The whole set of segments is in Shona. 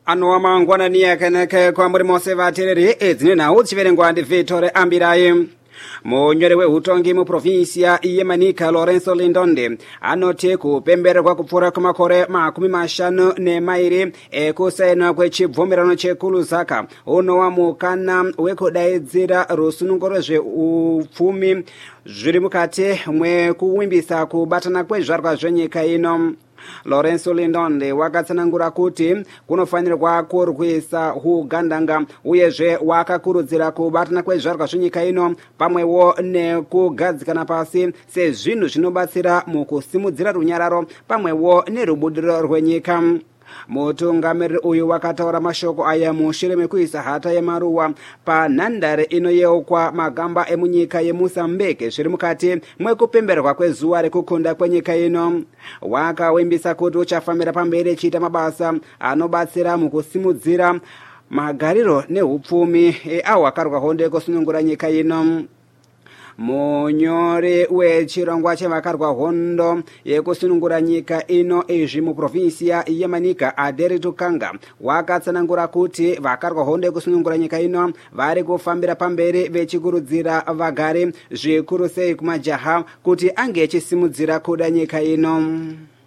Anowa mangwanani akanaka kwamuri mose vateereri edzine nhau dziverengwa ndiVitore Ambirai. Munyori weutongi muprovinsia yeManika Lorenzo Lindonde anoti kupembererwa kupfuura kwemakore 50 ekusainwa kwechibvumirano cheKulusaka unowa mukana wekudaidzira rusunungo rwezveupfumi zviri mukati mwekuvimbisa kubatana kwezvarwa zvenyika ino. Lorenzo Lindonde wakatsanangura kuti kunofanirwa kurwisa ugandanga uyezve wakakurudzira kubatana kwezvarwa zvenyika ino pamwewo nekugadzikana pasi sezvinhu zvinobatsira mukusimudzira runyararo pamwewo nerubudiro rwenyika. Mutungamiriri uyu wakataura mashoko aya mushure mekuisa hata yemaruwa panhandare inoyeukwa magamba emunyika yeMozambique zviri mukati mwekupembererwa kwezuva rekukunda kwenyika ino. Wakavimbisa kuti uchafambira pamberi chiita mabasa anobatsira mukusimudzira magariro neupfumi awo akarwa hondo yekusunungura nyika ino. Munyori wechirongwa chevakarwa hondo yekusunungura nyika ino izvi muprovinsia yeManika Adere Tukanga wakatsanangura kuti vakarwa hondo yekusunungura nyika ino vari kufambira pamberi vechikurudzira vagari zvikuru sei kumajaha kuti ange echisimudzira kuda nyika ino.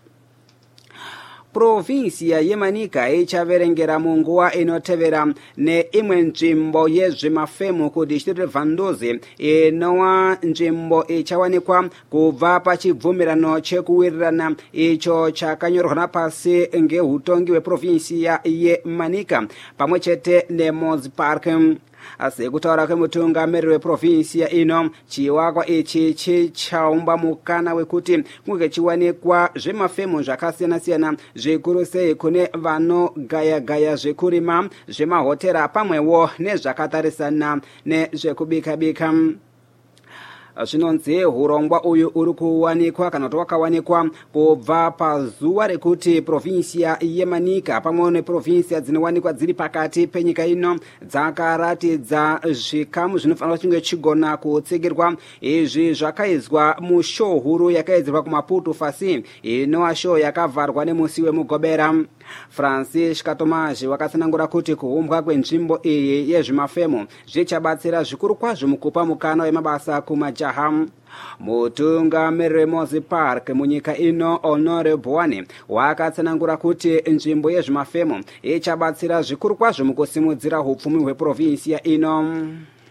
Provinsia yeManika ichaverengera munguva inotevera neimwe nzvimbo yezvemafemu kudistrict reVandozi inova nzvimbo ichawanikwa kubva pachibvumirano chekuwirirana icho chakanyorwa pasi ngeutongi hweprovinsia yeManika pamwe chete neMozambique. Sekutaura kwemutungamiriri weprovinsia ino, chivakwa ichi chichaumba mukana wekuti kunge chiwanikwa zvemafemu zvakasiyana-siyana zvikuru sei kune vanogaya-gaya zvekurima, zvemahotera pamwewo nezvakatarisana nezvekubika-bika. Zvinonzi urongwa uyu uri kuwanikwa kana kuti wakawanikwa kubva pazuva rekuti provinsia yeManika pamwe neprovinsia dzinowanikwa dziri pakati penyika ino dzakaratidza zvikamu zvinofanira chinge chigona kutsigirwa. Izvi zvakaizwa mushow huru yakaidzirwa kuMaputo fasi inova show yakavharwa nemusi wemugobera. Francis Katomaji wakatsanangura kuti kuumbwa kwenzvimbo iyi yezvemafemu zvichabatsira zvikuru kwazvo mukupa mukana wemabasa kumajaha. Mutungamiriri weMozambique munyika ino Honore Bwani wakatsanangura kuti nzvimbo yezvemafemu ichabatsira zvikuru kwazvo mukusimudzira upfumi hweprovinsia ino.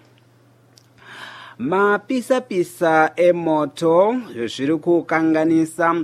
Mapisa-pisa emoto zviri kukanganisa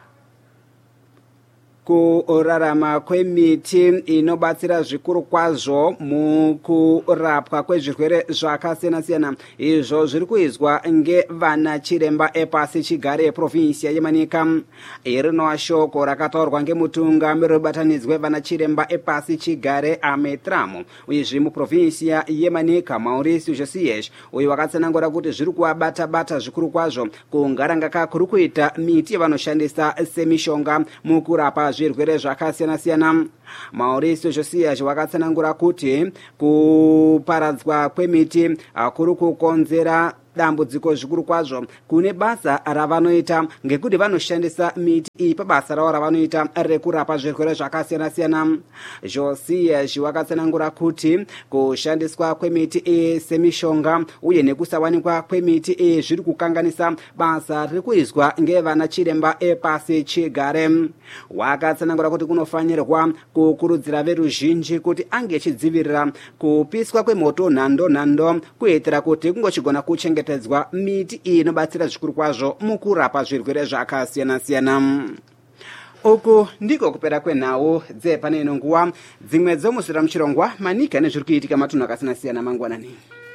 kurarama kwemiti inobatsira zvikuru kwazvo mukurapwa kwezvirwere zvakasiyana-siyana. Izvo zviri kuizwa ngevana chiremba epasi chigare eprovinsia yeManika. Iri rinova shoko rakataurwa ngemutungamiriri webatanidzwa vana chiremba epasi chigare Ametramo izvi muprovinsia yeManika Mauricio Josias uyu wakatsanangura kuti zviri kuvabata-bata zvikuru kwazvo kungaranga kuri kuita miti yavanoshandisa semishonga mukurapa zvirwere zvakasiyana-siyana. Mauricio Josias wakatsanangura kuti kuparadzwa kwemiti kuri kukonzera dambudziko zvikuru kwazvo kune basa ravanoita ngekuti vanoshandisa miti iyi pabasa ravo ravanoita rekurapa zvirwere zvakasiyana-siyana. Josias wakatsanangura kuti kushandiswa kwemiti iyi semishonga uye nekusawanikwa kwemiti iyi zviri kukanganisa basa riri kuizwa ngevana chiremba epasi chigare. Wakatsanangura kuti kunofanirwa kukurudzira veruzhinji kuti ange achidzivirira kupiswa kwemoto nhando kuitira kuti kungochigona kuchengetedzwa miti iyi inobatsira zvikuru kwazvo mukurapa zvirwere zvakasiyana-siyana. Uku ndiko kupera kwenhau dzepane ino nguva dzimwe dzomusira muchirongwa Manika nezviri kuitika matunhu akasiyana-siyana mangwanani.